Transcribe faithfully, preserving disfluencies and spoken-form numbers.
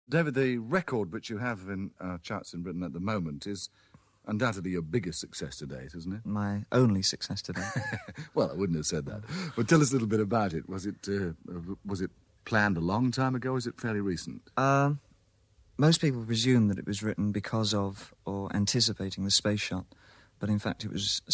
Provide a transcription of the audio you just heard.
David, the record which you have in uh, charts in Britain at the moment is undoubtedly your biggest success to date, isn't it? My only success to date. Well, I wouldn't have said that. But tell us a little bit about it. Was it uh, was it planned a long time ago, or is it fairly recent? Uh, most people presume that it was written because of or anticipating the space shot, but in fact it was